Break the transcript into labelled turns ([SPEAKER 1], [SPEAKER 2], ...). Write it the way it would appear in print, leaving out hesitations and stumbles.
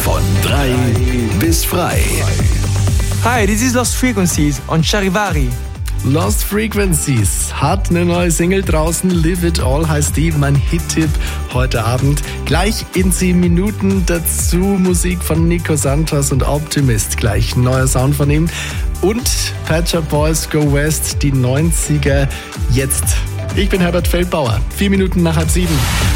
[SPEAKER 1] Von 3 bis frei.
[SPEAKER 2] Hi, this is Lost Frequencies on Charivari.
[SPEAKER 3] Lost Frequencies hat eine neue Single draußen. Live It All heißt die, mein Hit-Tipp heute Abend. Gleich in 10 Minuten dazu Musik von Nico Santos und Optimist. Gleich neuer Sound von ihm. Und Pet Shop Boys Go West, die 90er jetzt. Ich bin Herbert Feldbauer. 4 Minuten nach 6:30.